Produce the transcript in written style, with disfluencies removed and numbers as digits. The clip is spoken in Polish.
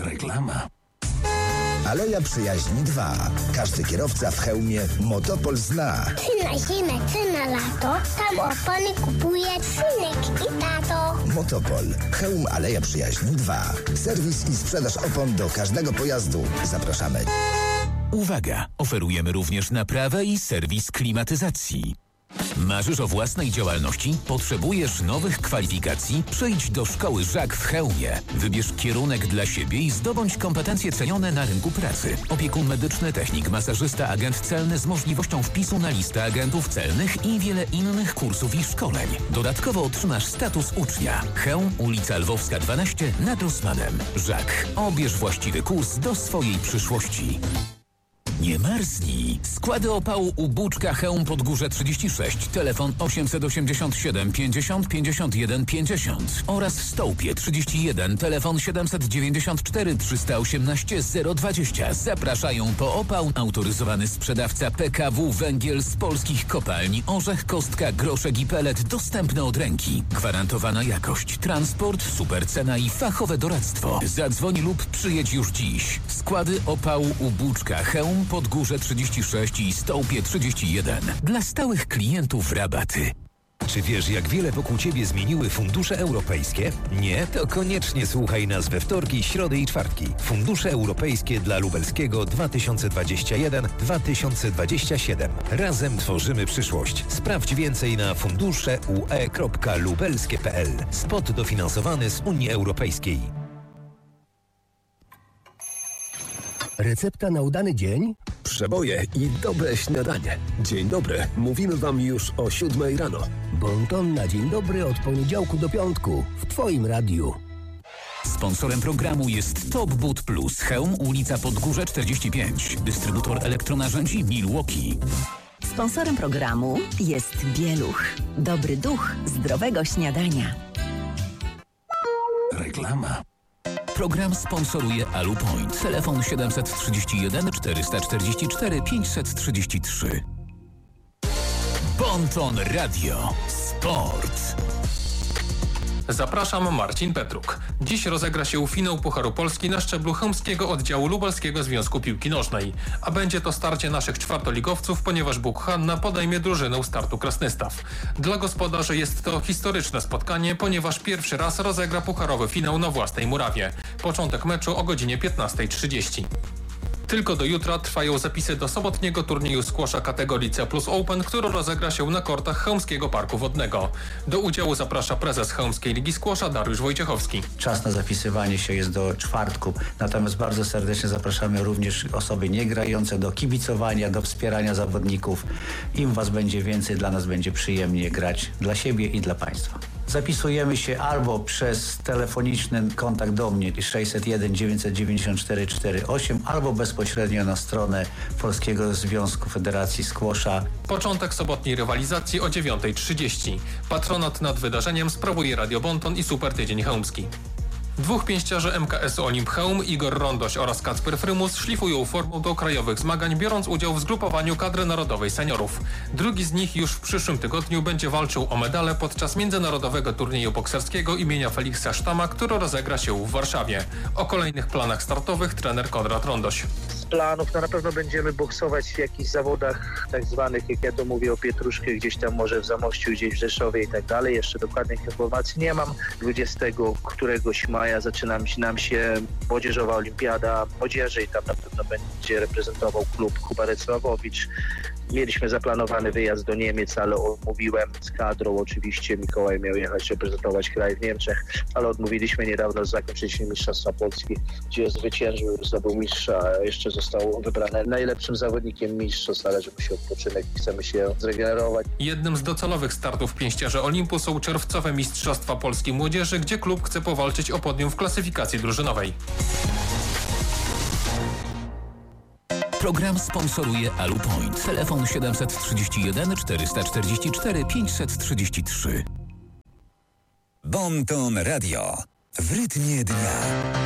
Reklama. Aleja Przyjaźni 2. Każdy kierowca w hełmie Motopol zna. Czy na zimę, czy na lato, tam opony kupuje synek i tato. Motopol. Hełm Aleja Przyjaźni 2. Serwis i sprzedaż opon do każdego pojazdu. Zapraszamy. Uwaga! Oferujemy również naprawę i serwis klimatyzacji. Marzysz o własnej działalności? Potrzebujesz nowych kwalifikacji? Przyjdź do szkoły Żak w Chełmie. Wybierz kierunek dla siebie i zdobądź kompetencje cenione na rynku pracy. Opiekun medyczny, technik, masażysta, agent celny z możliwością wpisu na listę agentów celnych i wiele innych kursów i szkoleń. Dodatkowo otrzymasz status ucznia. Chełm, ulica Lwowska 12 nad Rosmanem. Żak. Obierz właściwy kurs do swojej przyszłości. Nie marznij. Składy opału u Buczka Chełm Podgórze 36, telefon 887 50 51 50 oraz Stołpie 31, telefon 794 318 020. Zapraszają po opał autoryzowany sprzedawca PKW Węgiel z polskich kopalni Orzech, Kostka, Groszek i Pelet, dostępne od ręki. Gwarantowana jakość, transport, super cena i fachowe doradztwo. Zadzwoń lub przyjedź już dziś. Składy opału u Buczka Chełm Podgórze 36 i Stołpie 31. Dla stałych klientów rabaty. Czy wiesz, jak wiele wokół Ciebie zmieniły fundusze europejskie? Nie? To koniecznie słuchaj nas we wtorki, środy i czwartki. Fundusze europejskie dla Lubelskiego 2021-2027. Razem tworzymy przyszłość. Sprawdź więcej na funduszeue.lubelskie.pl. Spot dofinansowany z Unii Europejskiej. Recepta na udany dzień? Przeboje i dobre śniadanie. Dzień dobry. Mówimy Wam już o 7 rano. Bon ton na dzień dobry od poniedziałku do piątku w Twoim radiu. Sponsorem programu jest Top Boot Plus. Chełm, ulica Podgórze 45. Dystrybutor elektronarzędzi Milwaukee. Sponsorem programu jest Bieluch. Dobry duch zdrowego śniadania. Reklama. Program sponsoruje Alupoint. Telefon 731 444 533. Bon ton Radio. Sport. Zapraszam, Marcin Petruk. Dziś rozegra się finał Pucharu Polski na szczeblu chełmskiego oddziału Lubelskiego Związku Piłki Nożnej. A będzie to starcie naszych czwartoligowców, ponieważ Bóg Hanna podejmie drużynę Startu Krasnystaw. Dla gospodarzy jest to historyczne spotkanie, ponieważ pierwszy raz rozegra pucharowy finał na własnej murawie. Początek meczu o godzinie 15:30. Tylko do jutra trwają zapisy do sobotniego turnieju squasha kategorii C+ Open, który rozegra się na kortach Chełmskiego Parku Wodnego. Do udziału zaprasza prezes Chełmskiej Ligi Squasha Dariusz Wojciechowski. Czas na zapisywanie się jest do czwartku, natomiast bardzo serdecznie zapraszamy również osoby niegrające do kibicowania, do wspierania zawodników. Im Was będzie więcej, dla nas będzie przyjemnie grać dla siebie i dla Państwa. Zapisujemy się albo przez telefoniczny kontakt do mnie 601 994 48, albo bezpośrednio na stronę Polskiego Związku Federacji Squasha. Początek sobotniej rywalizacji o 9:30. Patronat nad wydarzeniem sprawuje Radio Bon Ton i Super Tydzień Chełmski. Dwóch pięściarzy MKS-u Olimp Chełm, Igor Rondoś oraz Kacper Frymus, szlifują formę do krajowych zmagań, biorąc udział w zgrupowaniu kadry narodowej seniorów. Drugi z nich już w przyszłym tygodniu będzie walczył o medale podczas międzynarodowego turnieju bokserskiego imienia Feliksa Sztama, który rozegra się w Warszawie. O kolejnych planach startowych trener Konrad Rondoś. Z planów to na pewno będziemy boksować w jakichś zawodach tak zwanych, jak ja to mówię, o pietruszkę, gdzieś tam może w Zamościu, gdzieś w Rzeszowie i tak dalej. Jeszcze dokładnych informacji nie mam. 20 któregoś maja zaczyna nam się młodzieżowa olimpiada młodzieży i tam na pewno będzie reprezentował klub Kubarec Lwowicz. Mieliśmy zaplanowany wyjazd do Niemiec, ale odmówiłem z kadrą. Oczywiście Mikołaj miał jechać reprezentować kraj w Niemczech, ale odmówiliśmy. Niedawno zakończyliśmy Mistrzostwa Polski, gdzie zwyciężył, zdobył mistrza, a jeszcze został wybrany najlepszym zawodnikiem mistrzostw. Należy mu się odpoczynek i chcemy się zregenerować. Jednym z docelowych startów pięściarzy Olimpu są czerwcowe Mistrzostwa Polski Młodzieży, gdzie klub chce powalczyć o podium w klasyfikacji drużynowej. Program sponsoruje Alupoint. Telefon 731 444 533. Bon ton Radio. W rytmie dnia.